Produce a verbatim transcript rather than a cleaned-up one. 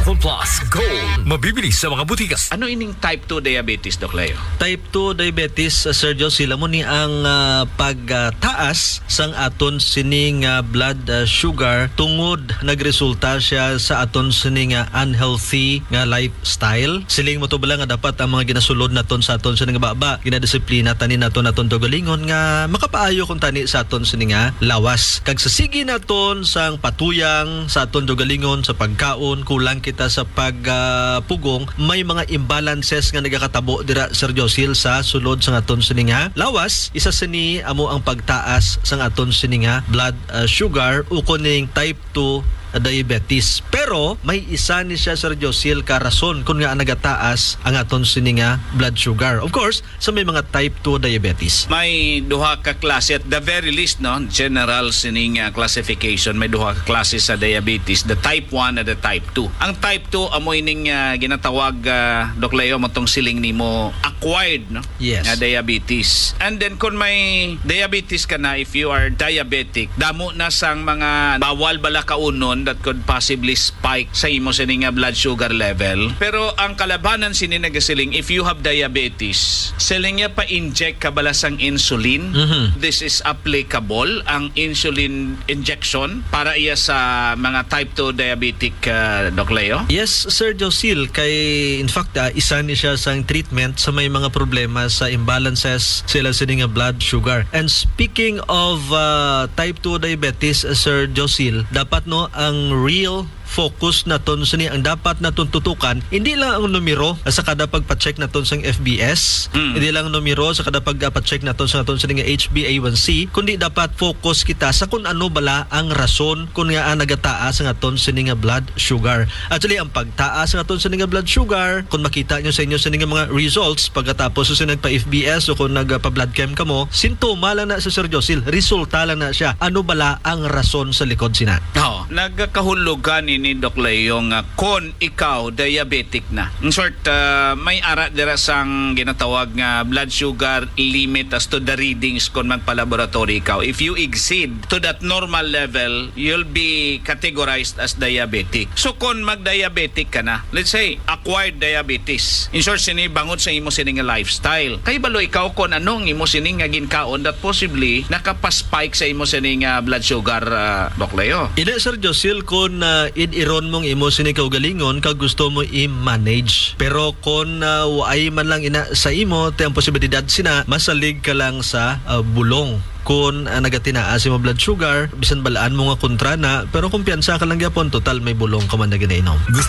Alpha Plus Gold. Mabibili sa mga butikas. Ano ining type two diabetes, Doc Leo? Type two diabetes, uh, Sir Joe, sila mo ni ang uh, pagtaas sang aton sining uh, blood uh, sugar tungod nagresulta siya sa aton sining uh, unhealthy nga lifestyle. Siling mo to bala nga dapat ang mga ginasulod naton sa aton sining baba, ginadisiplina tanin naton aton tugalingon nga makapaayo kung tani sa aton sining nga lawas. Kag sa sige naton sang patuyang sa aton tugalingon sa pagkaon, kulang kita sa pagpugong, uh, may mga imbalances nga nagakatabo dira, Sir Josil, sa sulod sa aton sining nga lawas. Isa sini amo ang pagtaas sa aton sining nga blood uh, sugar o kuning type two diabetes. Pero may isa ni siya, Sir Josil, ka rason kung nga nagataas ang aton sini nga blood sugar. Of course, sa may mga type two diabetes. May duha ka klase at the very least, no, general sining uh, classification, may duha ka klase sa diabetes, the type one and the type two. Ang type two amoy ning uh, ginatawag uh, Doc Leo matong siling nimo acquired, no? Yes. Nga diabetes. And then kung may diabetes ka na, if you are diabetic, damo na sang mga bawal bala kaunon that could possibly spike sa imo sining nga blood sugar level. Pero ang kalabanan sini nagasiling, if you have diabetes, siling niya pa inject ka bala sang insulin. Mm-hmm. This is applicable ang insulin injection para iya sa mga type two diabetic, uh, Doc Leo. Yes, Sir Josil, kay in fact uh, isa ni siya sang treatment sa may mga problema sa imbalances sila sini nga blood sugar. And speaking of uh, type two diabetes, uh, Sir Josil, dapat no ang real focus naton sini ang dapat naton tutukan, hindi lang ang numero sa kada pagpa-check naton sa F B S, mm. hindi lang ang numero sa kada pagpa-check naton sa naton sini nga H b A one C, kundi dapat focus kita sa kung ano bala ang rason kung nga nagataas ang aton sini nga blood sugar. Actually, ang pagtaas ang aton sini nga blood sugar, kung makita nyo sa inyo sini nga mga results pagkatapos sa nagpa F B S o kung nagpa-blood chem ka mo, sintoma lang na sa Sir Josil, resulta lang na siya. Ano bala ang rason sa likod sina? Oh, nagkahulugan ni Doc Leo nga kung ikaw diabetic na. In short, uh, may ara dira sang ginatawag nga blood sugar limit as to the readings kung magpa-laboratory ikaw. If you exceed to that normal level, you'll be categorized as diabetic. So kung mag-diabetic ka na, let's say acquired diabetes, in short, sini bangon sa imo sini nga lifestyle. Kay balo ikaw kung anong imo sini nga ginkaon that possibly nakapaspike sa imo sini nga blood sugar, uh, Doc Leo. Ina, Sir Josil, kung uh, iron mong imo sini kaugalingon kag gusto mo i-manage. Pero kung uh, waay man lang ina sa imo, te ang posibilidad sina masalig ka lang sa uh, bulong. Kung uh, nagatinaas mo blood sugar, bisan balaan mo nga kontra na, pero kumpiyansa ka lang gyapon, total may bulong ka man na ginainom. Gusto